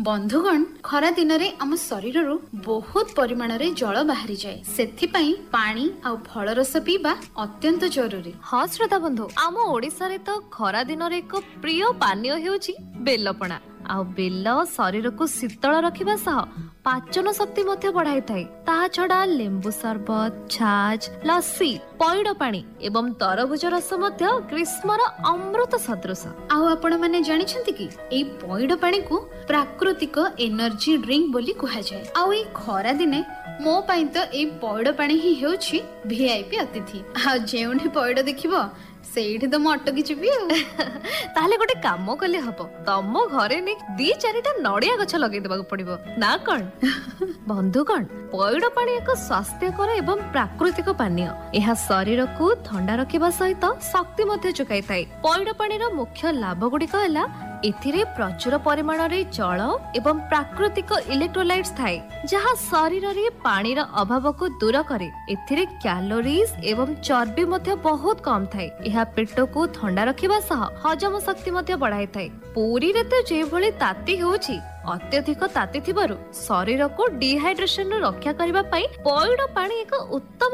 बंधुगण खरा दिन रे आम शरीर बहुत परिमाण रे जल बाहरी जाए सेथिपाई पानी आ फल रस पीबा अत्यंत जरूरी। हाँ श्रोता बंधु, आम ओडिशा रे तो खरा दिन रे एक प्रिय पानीय हेउची बेलपणा। आ बेल शरीर को शीतल रखिबा सह पाचन शक्ति मध्य बढ़ाई थाए। ता छड़ा लेंबू शरबत, छाछ, लस्सी, पैड पानी एवं तरबुज रस मध्य ग्रीष्मर अमृत सदृश। आउ आपण माने जानि छथि कि ए पैड पानी को प्राकृतिक एनर्जी ड्रिंक बोली कहा जाए। आउ ए खरा दिने मो पाई तो ए पैड पानी ही हेउची वीआईपी अतिथि। आ जेउठी पैड देखिबो सेठी तो अटकी जीवी। ताहले गोटे काम कले हबो, तम घरे ने 2-4टा नड़िया गछ लगे देबा पड़िबो ना कौन? बंधुगण, पैड पानी एक स्वास्थ्यकर एवं प्राकृतिक पानीय। यह शरीर को ठंडा रखिबा सहित शक्ति मध्य जोगाई थाए। पैड पानी रो मुख्य लाभ गुड़िक हला एथिरे प्रचुर परिमाण रे जल एवं प्राकृतिक इलेक्ट्रोलाइट्स थाए, जहाँ शरीर रे पानी रो अभाव को दूर करे। एथिरे कैलोरीज एवं चर्बी मध्य बहुत कम थाए। यह पेट को ठंडा रखिबा सह हजम शक्ति मध्य बढ़ाई थाए। पूरी रे तो जे भली ताती होउची, अत्यधिक ताती थिबारु शरीर को डिहाइड्रेशन रक्षा करिबा पई पैड पानी एक उत्तम